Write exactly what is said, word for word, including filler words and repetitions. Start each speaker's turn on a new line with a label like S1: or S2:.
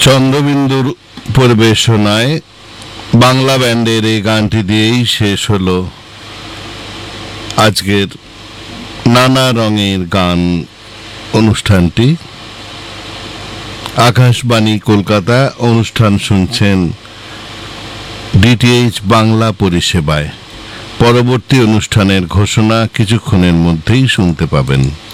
S1: চন্দ্রবিন্দুর পরিবেশনায় বাংলা ব্যান্ডের এই গানটি দিয়েই শেষ হলো আজকের নানা রঙের গান অনুষ্ঠানটি। আকাশবাণী কলকাতা অনুষ্ঠান শুনছেন ডিটিএইচ বাংলা পরিষেবায়। পরবর্তী অনুষ্ঠানের ঘোষণা কিছুক্ষণের মধ্যেই শুনতে পাবেন।